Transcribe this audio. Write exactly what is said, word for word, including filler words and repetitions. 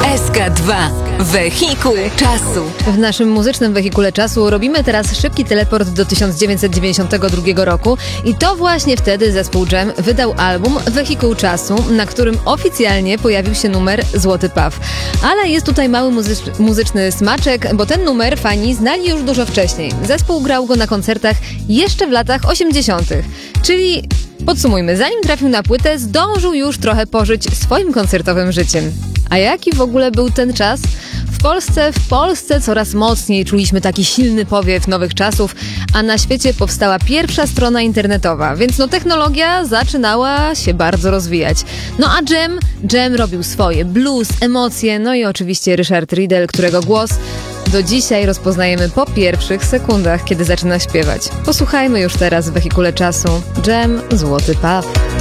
S K dwa. Wehikuł czasu. W naszym muzycznym wehikule czasu robimy teraz szybki teleport do tysiąc dziewięćset dziewięćdziesiątego drugiego roku i to właśnie wtedy zespół Dżem wydał album Wehikuł czasu, na którym oficjalnie pojawił się numer Złoty Paw. Ale jest tutaj mały muzycz- muzyczny smaczek, bo ten numer fani znali już dużo wcześniej. Zespół grał go na koncertach jeszcze w latach osiemdziesiątych. Czyli podsumujmy, zanim trafił na płytę, zdążył już trochę pożyć swoim koncertowym życiem. A jaki w ogóle był ten czas? W Polsce, w Polsce coraz mocniej czuliśmy taki silny powiew nowych czasów, a na świecie powstała pierwsza strona internetowa, więc no technologia zaczynała się bardzo rozwijać. No a Dżem, Dżem robił swoje, blues, emocje, no i oczywiście Ryszard Riedel, którego głos do dzisiaj rozpoznajemy po pierwszych sekundach, kiedy zaczyna śpiewać. Posłuchajmy już teraz w wehikule czasu Dżem, Złoty Paw.